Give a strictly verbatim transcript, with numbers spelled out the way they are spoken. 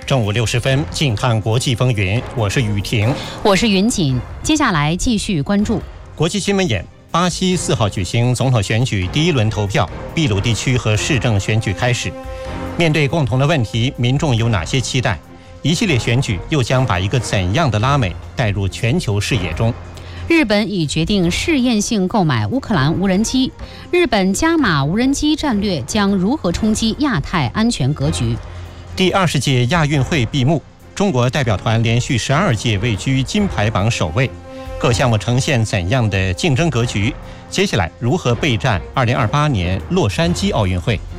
正午六十分，近看国际风云，我是雨婷， 我是云锦。接下来继续关注国际新闻眼。巴西四号举行总统选举第一轮投票，秘鲁地区和市政选举开始。面对共同的问题，民众有哪些期待？一系列选举又将把一个怎样的拉美带入全球视野中？ 日本已决定试验性购买乌克兰无人机，日本加码无人机战略将如何冲击亚太安全格局？ 第二十届亚运会闭幕，中国代表团连续十二届位居金牌榜首位，各项目呈现怎样的竞争格局？接下来如何备战二零二八年洛杉矶奥运会？